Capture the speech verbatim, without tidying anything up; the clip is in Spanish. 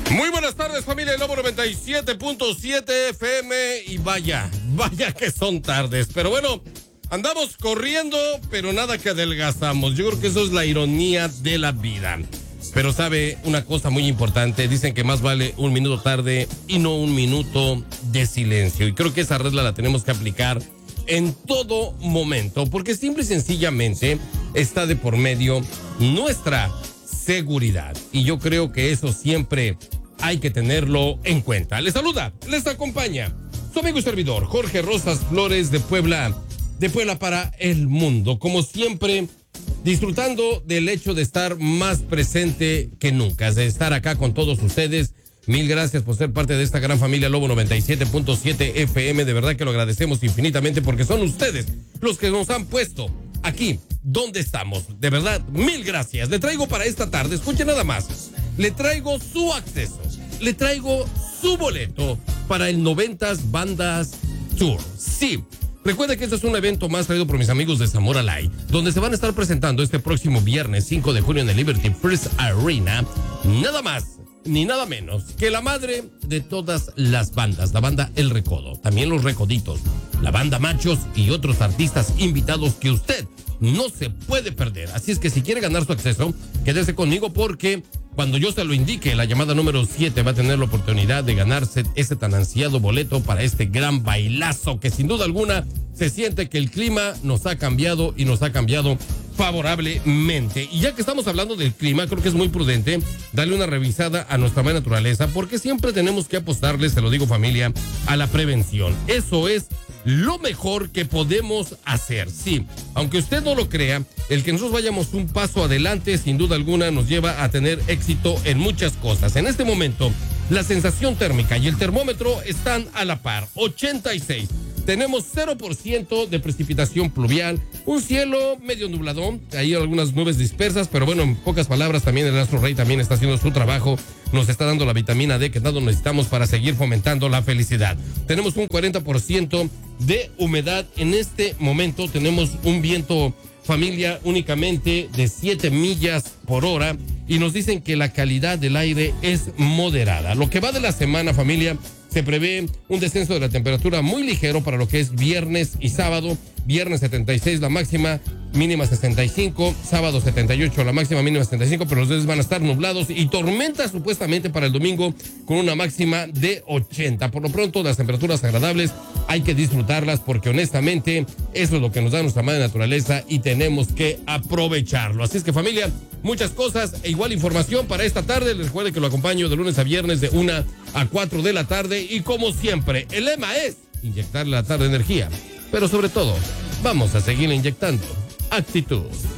Muy buenas tardes, familia del Lobo noventa y siete punto siete F M. Y vaya, vaya que son tardes. Pero bueno, andamos corriendo, pero nada que adelgazamos. Yo creo que eso es la ironía de la vida. Pero sabe una cosa muy importante. Dicen que más vale un minuto tarde y no un minuto de silencio. Y creo que esa regla la tenemos que aplicar en todo momento, porque simple y sencillamente está de por medio nuestra seguridad. Y yo creo que eso siempre hay que tenerlo en cuenta. Les saluda, les acompaña su amigo y servidor Jorge Rosas Flores de Puebla, de Puebla para el mundo. Como siempre, disfrutando del hecho de estar más presente que nunca, de estar acá con todos ustedes. Mil gracias por ser parte de esta gran familia Lobo noventa y siete punto siete F M. De verdad que lo agradecemos infinitamente porque son ustedes los que nos han puesto aquí donde estamos. De verdad, mil gracias. Le traigo para esta tarde, escuche nada más, le traigo su acceso, le traigo su boleto para el noventas Bandas Tour. Sí, recuerda que este es un evento más traído por mis amigos de Zamora Live, donde se van a estar presentando este próximo viernes cinco de junio en el Liberty First Arena, nada más ni nada menos que la madre de todas las bandas, la banda El Recodo, también Los Recoditos, la banda Machos y otros artistas invitados que usted no se puede perder. Así es que si quiere ganar su acceso, quédese conmigo porque cuando yo se lo indique, la llamada número siete va a tener la oportunidad de ganarse ese tan ansiado boleto para este gran bailazo que sin duda alguna se siente que el clima nos ha cambiado y nos ha cambiado favorablemente. Y ya que estamos hablando del clima, creo que es muy prudente darle una revisada a nuestra madre naturaleza, porque siempre tenemos que apostarle, se lo digo familia, a la prevención. Eso es lo mejor que podemos hacer. Sí, aunque usted no lo crea, el que nosotros vayamos un paso adelante, sin duda alguna, nos lleva a tener éxito en muchas cosas. En este momento, la sensación térmica y el termómetro están a la par, ochenta y seis. Tenemos cero por ciento de precipitación pluvial, un cielo medio nubladón, hay algunas nubes dispersas, pero bueno, en pocas palabras, también el Astro Rey también está haciendo su trabajo, nos está dando la vitamina D que tanto necesitamos para seguir fomentando la felicidad. Tenemos un cuarenta por ciento de humedad en este momento, tenemos un viento, familia, únicamente de siete millas por hora, y nos dicen que la calidad del aire es moderada. Lo que va de la semana, familia, se prevé un descenso de la temperatura muy ligero para lo que es viernes y sábado. Viernes setenta y seis la máxima, mínima sesenta y cinco. Sábado setenta y ocho la máxima, mínima setenta y cinco. Pero los días van a estar nublados y tormentas supuestamente para el domingo con una máxima de ochenta. Por lo pronto, las temperaturas agradables hay que disfrutarlas porque honestamente eso es lo que nos da nuestra madre naturaleza y tenemos que aprovecharlo. Así es que familia, muchas cosas e igual información para esta tarde. Les recuerdo que lo acompaño de lunes a viernes de una a cuatro de la tarde y como siempre, el lema es inyectarle a la tarde energía, pero sobre todo, vamos a seguir inyectando actitud.